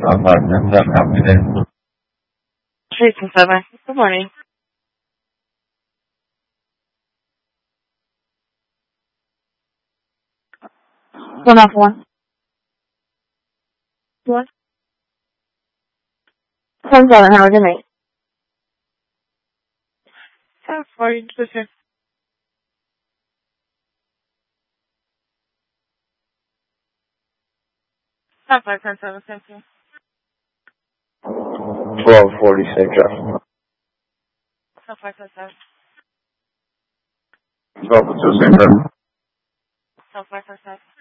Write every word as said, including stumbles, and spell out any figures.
Three from seven. Good morning. One off one. What? Ten seven. How are you doing? Ten forty. Just here. Ten five. Ten seven. Thank you. Twelve forty six. Ten five. Ten seven. Twelve two six. Ten five. Ten seven.